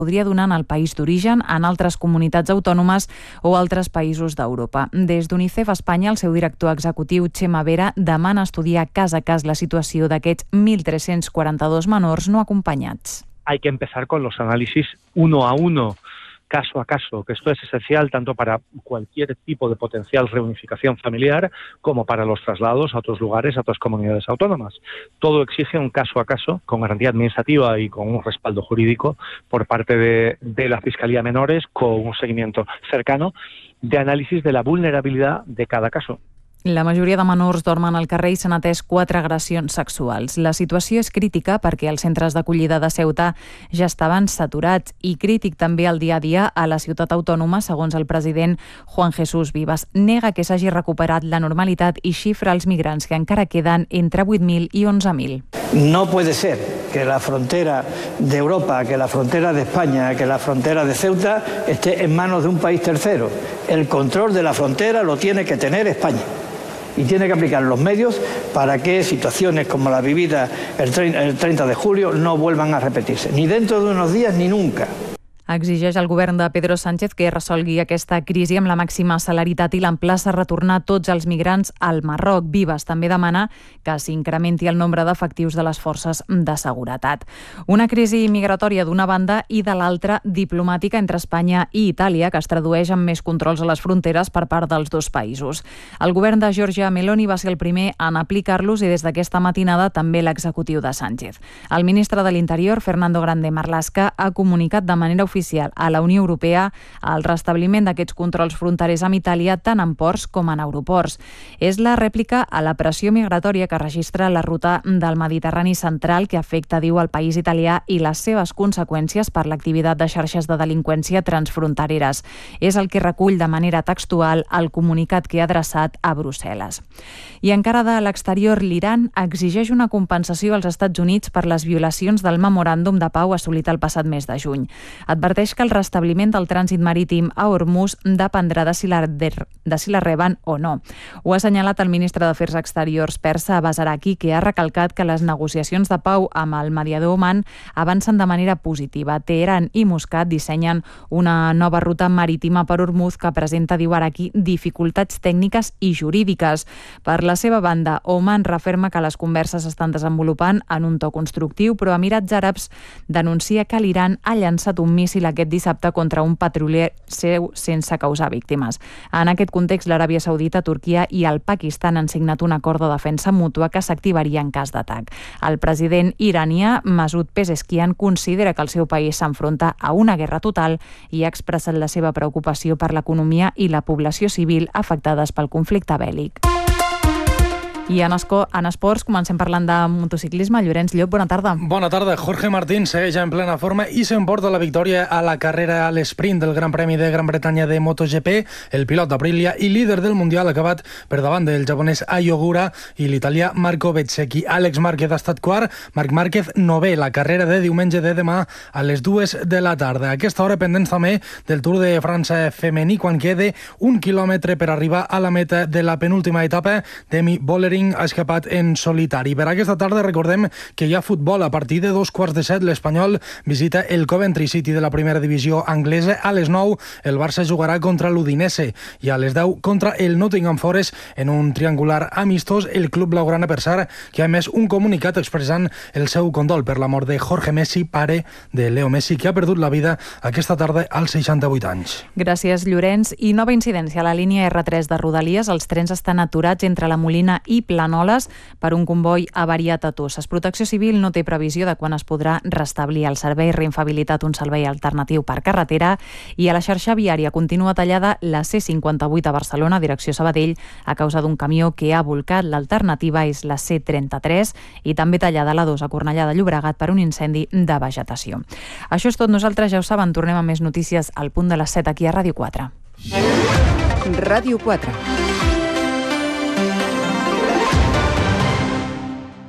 podria donar en el país d'origen, en altres comunitats autònomes o altres països d'Europa. Des d'UNICEF Espanya, el seu director executiu, Txema Vera, demana estudiar cas a cas la situació d'aquests 1.342 menors no acompanyats. Hay que empezar con los análisis uno a uno, caso a caso, que esto es esencial tanto para cualquier tipo de potencial reunificación familiar como para los traslados a otros lugares, a otras comunidades autónomas. Todo exige un caso a caso, con garantía administrativa y con un respaldo jurídico por parte de la Fiscalía Menores, con un seguimiento cercano de análisis de la vulnerabilidad de cada caso. La majoria de menors dormen al carrer i s'han atès 4 agressions sexuals. La situació és crítica perquè els centres d'acollida de Ceuta ja estaven saturats i crític també el dia a dia a la ciutat autònoma, segons el president Juan Jesús Vivas. Nega que s'hagi recuperat la normalitat i xifra els migrants que encara queden entre 8.000 i 11.000. No puede ser que la frontera de Europa, que la frontera de España, que la frontera de Ceuta esté en manos de un país tercero. El control de la frontera lo tiene que tener España. Y tiene que aplicar los medios para que situaciones como la vivida el 30 de julio no vuelvan a repetirse, ni dentro de unos días ni nunca. Exigeix al govern de Pedro Sánchez que resolgui aquesta crisi amb la màxima celeritat i l'emplaça a retornar tots els migrants al Marroc. Vivas també demana que s'incrementi el nombre d'efectius de les forces de seguretat. Una crisi migratòria d'una banda i de l'altra diplomàtica entre Espanya i Itàlia, que es tradueix en més controls a les fronteres per part dels dos països. El govern de Giorgia Meloni va ser el primer en aplicar-los i des d'aquesta matinada també l'executiu de Sánchez. El ministre de l'Interior, Fernando Grande Marlaska, ha comunicat de manera oficial a la Unió Europea el restabliment d'aquests controls fronterers amb Itàlia tant en ports com en aeroports. És la rèplica a la pressió migratòria que registra la ruta del Mediterrani central que afecta, diu, el país italià i les seves conseqüències per l'activitat de xarxes de delinqüència transfrontereres. És el que recull de manera textual el comunicat que ha adreçat a Brussel·les. I encara de l'exterior, l'Iran exigeix una compensació als Estats Units per les violacions del memoràndum de pau assolit el passat mes de juny. Adverteix que el restabliment del trànsit marítim a Hormuz dependrà de si la reben o no. Ho ha assenyalat el ministre d'Afers Exteriors persa Abbas Araqi, que ha recalcat que les negociacions de pau amb el mediador Oman avancen de manera positiva. Teheran i Muscat dissenyen una nova ruta marítima per Hormuz que presenta, diu Araqi, dificultats tècniques i jurídiques. Per la seva banda, Oman referma que les converses s'estan desenvolupant en un to constructiu, però Emirats Àrabs denuncia que l'Iran ha llançat un míssil aquest dissabte contra un patruller seu sense causar víctimes. En aquest context, l'Aràbia Saudita, Turquia i el Pakistan han signat un acord de defensa mútua que s'activaria en cas d'atac. El president iranià, Masoud Pezeshkian, considera que el seu país s'enfronta a una guerra total i ha expressat la seva preocupació per l'economia i la població civil afectades pel conflicte bèl·lic. I en esports comencem parlant de motociclisme. Llorenç Llop, bona tarda. Bona tarda. Jorge Martín segueix en plena forma i s'emporta la victòria a la carrera a l'esprint del Gran Premi de Gran Bretanya de MotoGP. El pilot d'Aprilia i líder del Mundial ha acabat per davant del japonès Ai Ogura i l'italià Marco Bezzecchi. Àlex Márquez ha estat quart, Marc Márquez novè. La carrera de diumenge de demà a les 2 de la tarda. A aquesta hora pendents també del Tour de França femení quan quede 1 quilòmetre per arribar a la meta de la penúltima etapa. Demi Vollering ha escapat en solitari. Per aquesta tarda recordem que hi ha futbol. A partir de 2:15 l'Espanyol visita el Coventry City de la primera divisió anglesa. A les 9 el Barça jugarà contra l'Udinese i a les 10 contra el Nottingham Forest en un triangular amistós. El club blaugrana, per cert, que ha emès un comunicat expressant el seu condol per la mort de Jorge Messi, pare de Leo Messi, que ha perdut la vida aquesta tarda als 68 anys. Gràcies, Llorenç. I nova incidència a la línia R3 de Rodalies. Els trens estan aturats entre la Molina i Planoles per un comboi avariat a Tosses. Protecció Civil no té previsió de quan es podrà restablir el servei. Reinfabilitat un servei alternatiu per carretera. I a la xarxa viària continua tallada la C58 a Barcelona, direcció Sabadell, a causa d'un camió que ha volcat. L'alternativa és la C33 i també tallada la 2 a Cornellà de Llobregat per un incendi de vegetació. Això és tot. Nosaltres ja ho saben, tornem a més notícies al punt de les 7 aquí a Ràdio 4. Ràdio 4.